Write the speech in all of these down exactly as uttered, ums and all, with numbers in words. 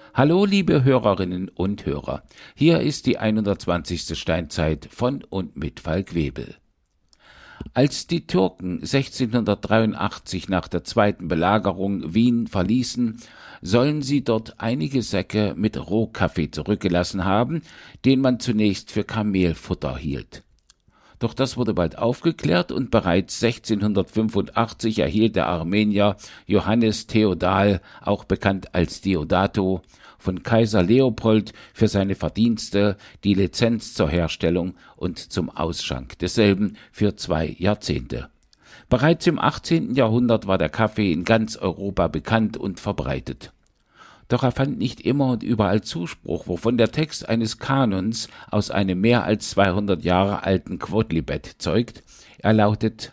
Hallo liebe Hörerinnen und Hörer, hier ist die hundertzwanzigste Steinzeit von und mit Falk Webel. Als die Türken sechzehnhundertdreiundachtzig nach der zweiten Belagerung Wien verließen, sollen sie dort einige Säcke mit Rohkaffee zurückgelassen haben, den man zunächst für Kamelfutter hielt. Doch das wurde bald aufgeklärt und bereits sechzehnhundertfünfundachtzig erhielt der Armenier Johannes Theodal, auch bekannt als Diodato, von Kaiser Leopold für seine Verdienste die Lizenz zur Herstellung und zum Ausschank desselben für zwei Jahrzehnte. Bereits im achtzehnten Jahrhundert war der Kaffee in ganz Europa bekannt und verbreitet. Doch er fand nicht immer und überall Zuspruch, wovon der Text eines Kanons aus einem mehr als zweihundert Jahre alten Quodlibet zeugt. Er lautet: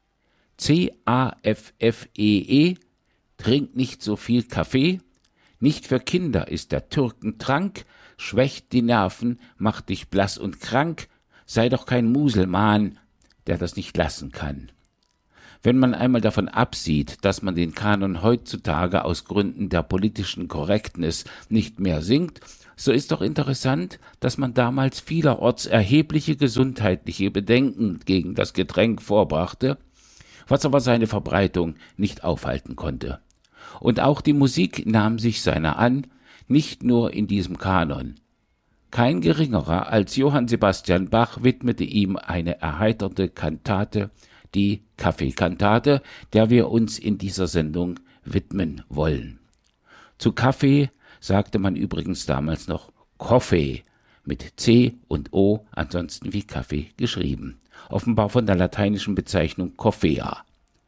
C A F F E E, trink nicht so viel Kaffee, nicht für Kinder ist der Türkentrank, schwächt die Nerven, macht dich blass und krank, sei doch kein Muselmann, der das nicht lassen kann. Wenn man einmal davon absieht, dass man den Kanon heutzutage aus Gründen der politischen Korrektness nicht mehr singt, so ist doch interessant, dass man damals vielerorts erhebliche gesundheitliche Bedenken gegen das Getränk vorbrachte, was aber seine Verbreitung nicht aufhalten konnte. Und auch die Musik nahm sich seiner an, nicht nur in diesem Kanon. Kein geringerer als Johann Sebastian Bach widmete ihm eine erheiternde Kantate, die Kaffeekantate, der wir uns in dieser Sendung widmen wollen. Zu Kaffee sagte man übrigens damals noch Coffee, mit C und O, ansonsten wie Kaffee geschrieben, offenbar von der lateinischen Bezeichnung Coffea.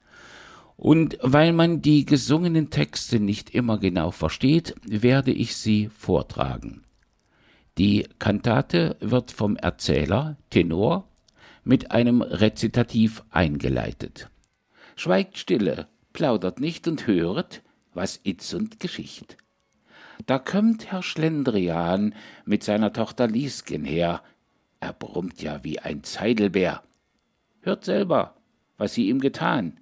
Und weil man die gesungenen Texte nicht immer genau versteht, werde ich sie vortragen. Die Kantate wird vom Erzähler, Tenor, mit einem Rezitativ eingeleitet. Schweigt stille, plaudert nicht und höret, was itz und Geschicht. Da kömmt Herr Schlendrian mit seiner Tochter Liesgen her, er brummt ja wie ein Zeidelbär. Hört selber, was sie ihm getan,